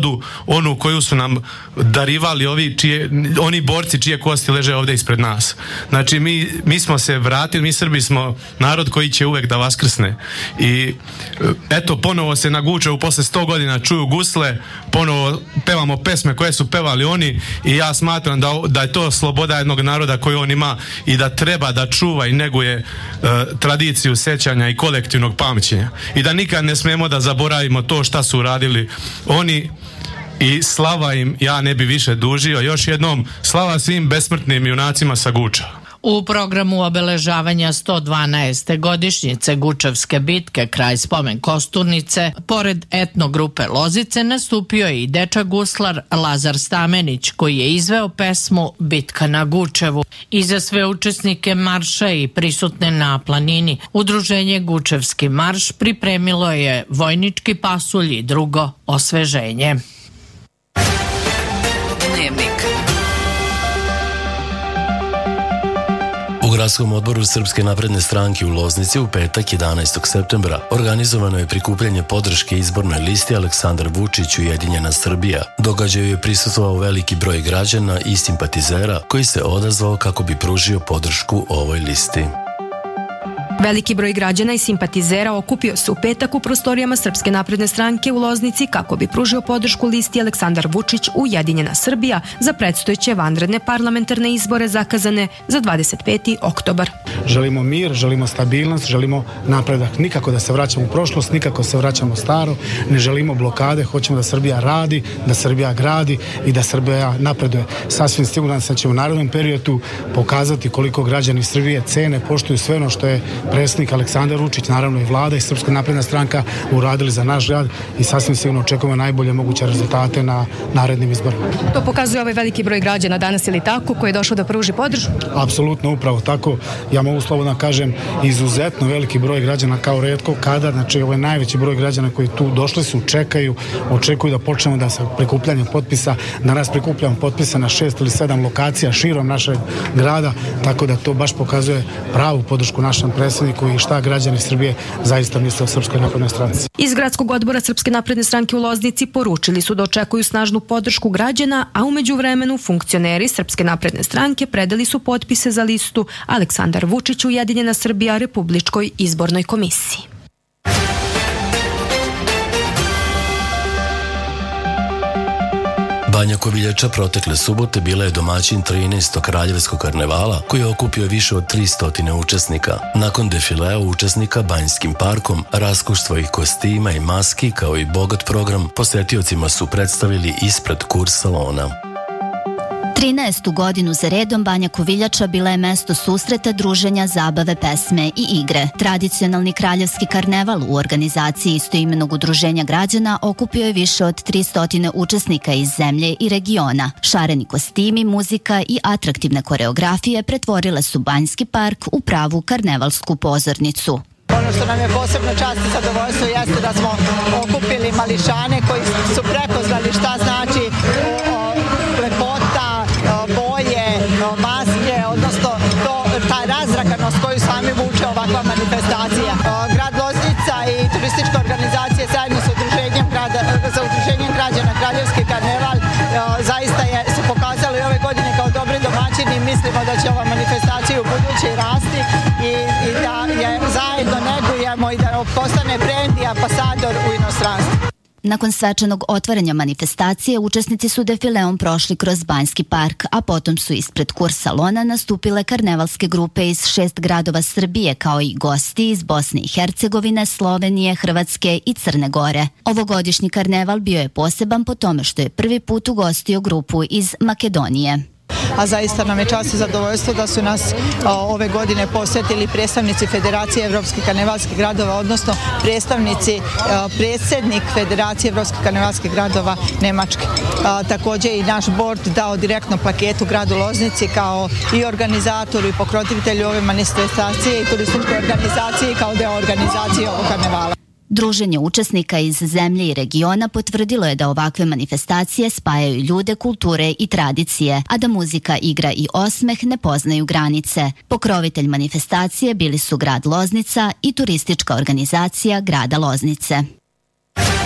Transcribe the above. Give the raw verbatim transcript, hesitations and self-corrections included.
slobodu, onu koju su nam darivali ovi čije, oni borci čije kosti leže ovdje ispred nas. Znači mi, mi smo se vratili, mi Srbi smo narod koji će uvek da vaskrsne. I eto, ponovo se na Gučevu posle sto godina čuju gusle, ponovo pevamo pesme koje su pevali oni i ja smatram da, da je to sloboda jednog naroda koju on ima i da treba da čuva i neguje e, tradiciju sećanja i kolektivnog pamćenja. I da nikad ne smemo da zaboravimo to šta su uradili oni i slava im, ja ne bi više dužio. Još jednom, slava svim besmrtnim junacima sa Guča. U programu obeležavanja sto dvanaeste godišnjice Gučevske bitke kraj spomen kosturnice, pored etno grupe Lozice, nastupio je i dečak guslar Lazar Stamenić, koji je izveo pesmu Bitka na Gučevu. I za sve učesnike marša i prisutne na planini, udruženje Gučevski marš pripremilo je vojnički pasulj i drugo osveženje. Dnevnik. U gradskom odboru Srpske napredne stranke u Loznici u petak jedanaestog septembra organizovano je prikupljanje podrške izbornoj listi Aleksandar Vučić Ujedinjena Srbija. Događaju je prisustvovao veliki broj građana i simpatizera koji se odazvao kako bi pružio podršku ovoj listi. Veliki broj građana i simpatizera okupio se u petak u prostorijama Srpske napredne stranke u Loznici kako bi pružio podršku listi Aleksandar Vučić Ujedinjena Srbija za predstojeće vanredne parlamentarne izbore zakazane za dvadeset peti oktobar. Želimo mir, želimo stabilnost, želimo napredak. Nikako da se vraćamo u prošlost, nikako se vraćamo u staro, ne želimo blokade, hoćemo da Srbija radi, da Srbija gradi i da Srbija napreduje. Sasvim sigurno da će u narednom periodu pokazati koliko građani Srbije cene, poštuju sve ono što je predsjednik Aleksandar Vučić, naravno i vlada i Srpska napredna stranka uradili za naš grad i sasvim sigurno očekujemo najbolje moguće rezultate na narednim izborima. To pokazuje ovaj veliki broj građana danas ili tako koji je došao da pruži podršku? Apsolutno, upravo tako. Ja mogu slobodno kažem izuzetno veliki broj građana kao retko kada, znači ovo je najveći broj građana koji tu došli su, čekaju, očekuju da počnemo da sa prikupljanjem potpisa, danas prikupljamo potpisa na šest ili sedam lokacija širom našeg grada, tako da to baš pokazuje pravu podršku našem predsjedniku i šta građani Srbije zaista misle o Srpskoj naprednoj stranci. Iz gradskog odbora Srpske napredne stranke u Loznici poručili su da očekuju snažnu podršku građana, a u međuvremenu funkcioneri Srpske napredne stranke predali su potpise za listu Aleksandar Vučić Ujedinjena Srbija Republičkoj izbornoj komisiji. Banja Koviljača protekle subote bila je domaćin trinaestog kraljevskog karnevala koji je okupio više od tristo učesnika. Nakon defilea učesnika Banjskim parkom, raskoš svojih kostima i maski kao i bogat program posetiocima su predstavili ispred Kurs salona. trinaestu godinu za redom Banja Koviljača bila je mesto susreta, druženja, zabave, pesme i igre. Tradicionalni kraljevski karneval u organizaciji istoimenog udruženja građana okupio je više od tristo učesnika iz zemlje i regiona. Šareni kostimi, muzika i atraktivne koreografije pretvorile su Banjski park u pravu karnevalsku pozornicu. Ono što nam je posebno čast i zadovoljstvo jeste da smo okupili mališane koji su prepoznali šta znači lepota, boje, maske, odnosno to, ta razrakanost koju sami vuče ovakva manifestacija. Grad Loznica i turistička organizacija zajedno sa udruženjem grada, za udruženjem građana Kraljevski karneval zaista je, se pokazalo i ove godine kao dobri domaćini i mislimo da će ova manifestacija u buduće rasti i, i da je zajedno negujemo i da postane brend i ambasador u inostranstvu. Nakon svečanog otvaranja manifestacije, učesnici su defileom prošli kroz Banjski park, a potom su ispred Kurs salona nastupile karnevalske grupe iz šest gradova Srbije, kao i gosti iz Bosne i Hercegovine, Slovenije, Hrvatske i Crne Gore. Ovogodišnji karneval bio je poseban po tome što je prvi put ugostio grupu iz Makedonije. A zaista nam je čast i zadovoljstvo da su nas o, ove godine posjetili predstavnici Federacije evropskih karnevalskih gradova, odnosno predstavnici, o, predsjednik Federacije evropskih karnevalskih gradova Nemačke. A, također i naš bord dao direktno plaketu gradu Loznici kao i organizatoru i pokrovitelju ove manifestacije i turističkoj organizaciji kao deo organizacije ovog karnevala. Druženje učesnika iz zemlje i regiona potvrdilo je da ovakve manifestacije spajaju ljude, kulture i tradicije, a da muzika, igra i osmeh ne poznaju granice. Pokrovitelj manifestacije bili su grad Loznica i turistička organizacija grada Loznice.